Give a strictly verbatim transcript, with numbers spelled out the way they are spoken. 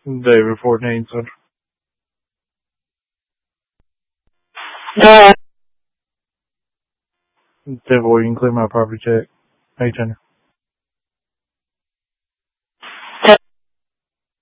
David fourteen Central. Uh, Therefore, you can clear my property check. Hey, Tanner.